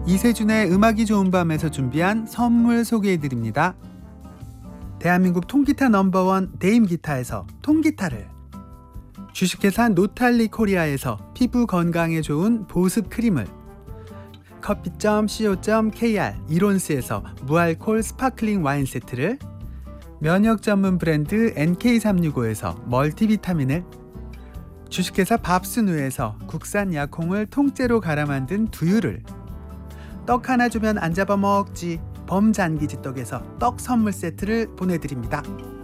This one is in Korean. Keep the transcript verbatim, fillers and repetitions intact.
이세준의 음악이 좋은 밤에서 준비한 선물 소개해드립니다. 대한민국 통기타 넘버원 데임기타에서 통기타를, 주식회사 노탈리 코리아에서 피부 건강에 좋은 보습 크림을, 커피 점 씨오 점 케이알 이론스에서 무알콜 스파클링 와인 세트를, 면역 전문 브랜드 엔케이 삼육오에서 멀티비타민을, 주식회사 밥순우에서 국산 약콩을 통째로 갈아 만든 두유를, 떡 하나 주면 안 잡아먹지 범잔기지 떡에서 떡 선물 세트를 보내드립니다.